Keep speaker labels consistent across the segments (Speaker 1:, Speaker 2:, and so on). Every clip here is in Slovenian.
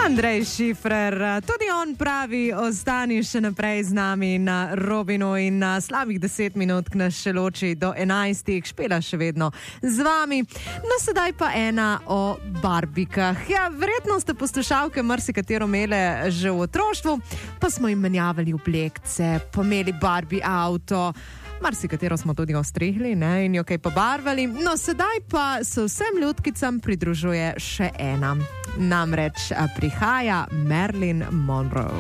Speaker 1: Andrej Šifrer, tudi on pravi, ostani še naprej z nami na Robinu in na slabih 10 minut nas še loči do 11. Špela še vedno z vami. No, sedaj pa ena o barbikah. Ja, verjetno ste poslušalke marsikatero imele že v otroštvu, pa smo jim menjavali oblekce, pa imeli Barbie avto, marsikatero smo tudi ostrihli, ne, in jo kaj pobarvali. No, sedaj pa se vsem ljudkicam pridružuje še ena. Namreč prihaja Marilyn Monroe.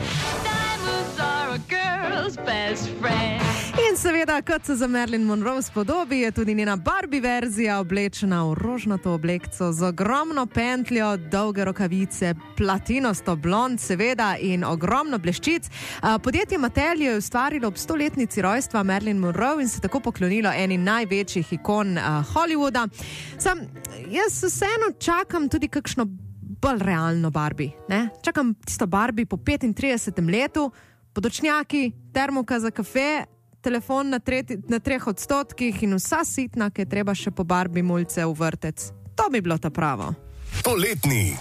Speaker 1: In seveda, kot se za Marilyn Monroe spodobi, je tudi njena Barbie verzija oblečena v rožnato oblekco z ogromno pentljo, dolge rokavice, platinasto blond seveda in ogromno bleščic. Podjetje Mattel je ustvarilo ob 100-letnici rojstva Marilyn Monroe in se tako poklonilo eni največjih ikon Hollywooda. Jaz vseeno čakam tudi kakšno bolj realno Barbie, ne? Čakam tisto Barbie po 35. letu, podočnjaki, termoka za kafe, telefon na 3% in vsa sitna, ki je treba še po Barbie mulce v vrtec. To bi bilo ta pravo.
Speaker 2: Poletni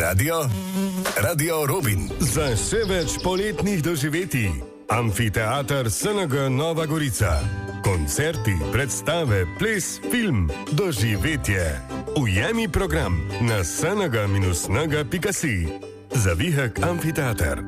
Speaker 2: Radio Robin. Za še več poletnih doživetij. Amfiteater SNG Nova Gorica. Koncerti, predstave, ples, film, doživetje. Ujemi program na sng-nega.si. Zavihek Amfiteater.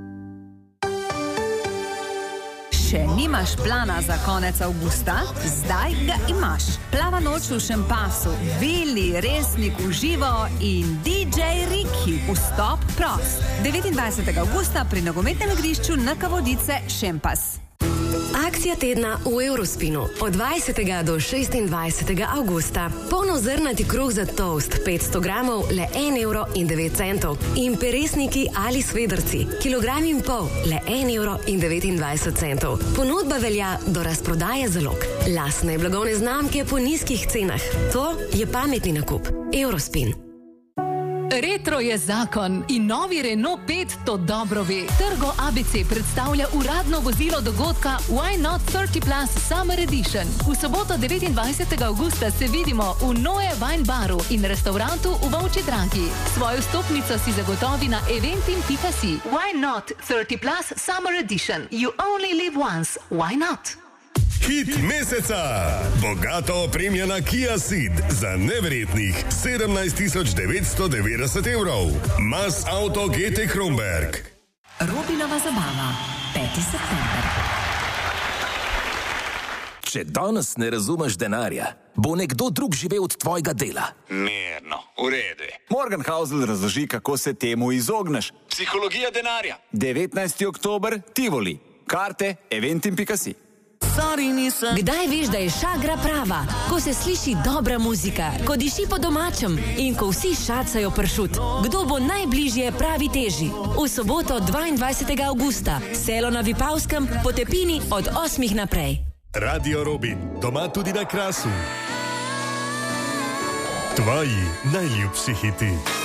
Speaker 3: Še nimaš plana za konec avgusta? Zdaj ga imaš. Plava noč v Šempasu, Vili, Resnik v živo in DJ Riki. Vstop prost. 29. avgusta pri nogometnem igrišču NK Vodice Šempas.
Speaker 4: Akcija tedna v Eurospinu od 20. do 26. avgusta. Polnozrnati kruh za toast 500 gramov le 1,09 €. In peresniki ali svedrci, kilogram in pol le 1,29 €. Ponudba velja do razprodaje zalog. Lastne blagovne znamke po nizkih cenah. To je pametni nakup. Eurospin.
Speaker 5: Retro je zakon in novi Renault 5 to dobro ve. Trgo ABC predstavlja uradno vozilo dogodka Why Not 30 Plus Summer Edition. V soboto 29. avgusta se vidimo v Noe Wine Baru in restaurantu v Volčji Dragi. Svojo vstopnico si zagotovi na eventim.si. Why Not 30 Plus Summer Edition. You only live once. Why not?
Speaker 2: Hit meseca. Bogato opremljena Kia Ceed za neverjetnih 17.990 €. Mas Auto GT Kronberg.
Speaker 3: Robinova zabava. 5. september.
Speaker 6: Če danes ne razumeš denarja, bo nekdo drug živel od tvojega dela.
Speaker 7: Mirno, v redu.
Speaker 8: Morgan Housel razloži, kako se temu izogneš.
Speaker 7: Psihologija denarja.
Speaker 8: 19. oktober, Tivoli. Karte, eventim.si.
Speaker 4: Kdaj veš, da je šagra prava? Ko se sliši dobra muzika, ko diši po domačem in ko vsi šacajo pršut. Kdo bo najbližje pravi teži? V soboto 22. avgusta. Selo na Vipavskem, po Tepini od 8 naprej.
Speaker 2: Radio Robin, doma tudi na Krasu. Tvoji najljubši hiti.